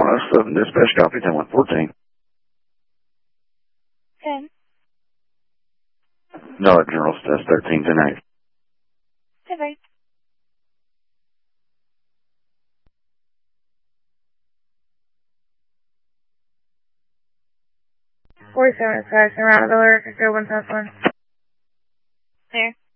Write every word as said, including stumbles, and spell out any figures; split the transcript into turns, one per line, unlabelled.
oh seven, dispatch copy, ten one fourteen.
ten.
No, General Status thirteen ten eight.
Bye-bye. forty-seven is passing around the lyric, go one south one.
There.